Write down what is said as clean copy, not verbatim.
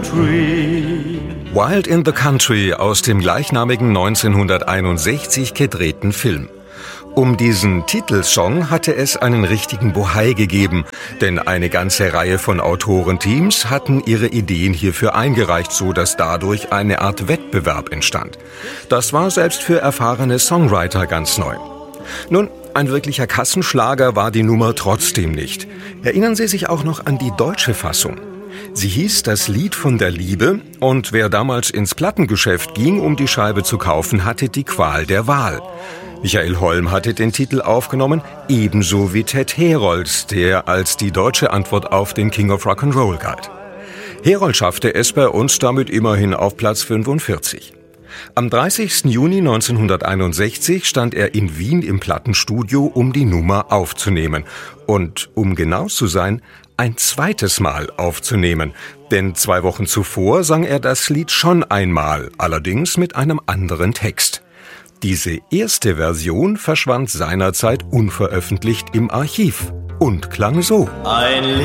country. Wild in the Country aus dem gleichnamigen 1961 gedrehten Film. Um diesen Titelsong hatte es einen richtigen Bohai gegeben, denn eine ganze Reihe von Autorenteams hatten ihre Ideen hierfür eingereicht, so dass dadurch eine Art Wettbewerb entstand. Das war selbst für erfahrene Songwriter ganz neu. Nun, ein wirklicher Kassenschlager war die Nummer trotzdem nicht. Erinnern Sie sich auch noch an die deutsche Fassung? Sie hieß Das Lied von der Liebe und wer damals ins Plattengeschäft ging, um die Scheibe zu kaufen, hatte die Qual der Wahl. Michael Holm hatte den Titel aufgenommen, ebenso wie Ted Herold, der als die deutsche Antwort auf den King of Rock'n'Roll galt. Herold schaffte es bei uns damit immerhin auf Platz 45. Am 30. Juni 1961 stand er in Wien im Plattenstudio, um die Nummer aufzunehmen. Und um genau zu sein, ein zweites Mal aufzunehmen. Denn 2 Wochen zuvor sang er das Lied schon einmal, allerdings mit einem anderen Text. Diese erste Version verschwand seinerzeit unveröffentlicht im Archiv und klang so.